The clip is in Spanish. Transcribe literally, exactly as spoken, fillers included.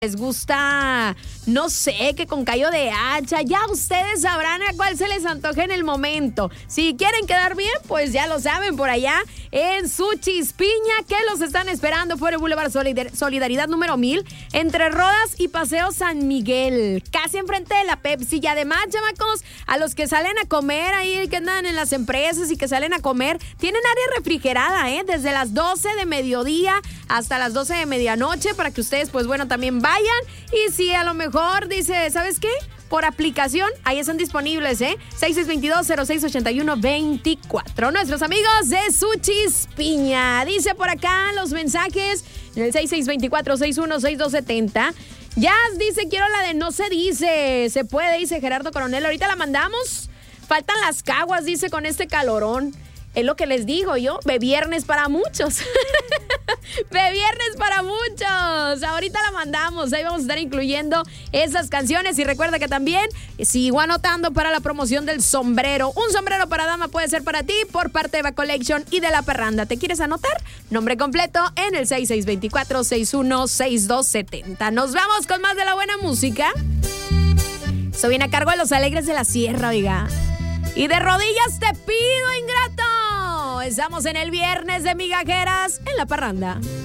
les gusta, no sé, que con callo de hacha, ya ustedes sabrán a cuál se les antoje en el momento. Si quieren quedar bien, pues ya lo saben, por allá en Sushis Piña, que los están esperando por el Boulevard Solidar- Solidaridad número mil, entre Rodas y Paseo San Miguel, casi enfrente de la Pepsi. Y además, chamacos, a los que salen a comer ahí, que andan en las empresas y que salen a comer, tienen área refrigerada, ¿eh? Desde las doce de mediodía hasta las doce de medianoche, para que ustedes, pues bueno, también vayan. Y si a lo mejor dice, ¿sabes qué? Por aplicación, ahí están disponibles, ¿eh? seis seis dos dos, cero seis ocho uno, dos cuatro. Nuestros amigos de Sushis Piña. Dice por acá los mensajes en el seis seis dos cuatro, seis uno seis dos siete cero. Jazz dice, quiero la de no se dice. Se puede, dice Gerardo Coronel. Ahorita la mandamos. Faltan las caguas, dice, con este calorón. Es lo que les digo yo, de viernes para muchos. De viernes para muchos. Ahorita la mandamos, ahí vamos a estar incluyendo esas canciones. Y recuerda que también sigo anotando para la promoción del sombrero. Un sombrero para dama puede ser para ti por parte de Va Collection y de La Parranda. ¿Te quieres anotar? Nombre completo en el seis seis dos cuatro, seis uno seis dos siete cero. Nos vamos con más de la buena música. Esto viene a cargo de Los Alegres de la Sierra, oiga. Y de rodillas te pido, ingrato. Estamos en el viernes de migajeras en La Parranda.